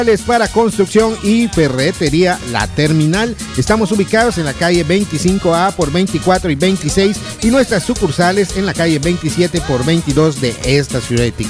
para construcción y ferretería La Terminal. Estamos ubicados en la calle 25A por 24 y 26 y nuestras sucursales en la calle 27 por 22 de esta ciudad de Ticón.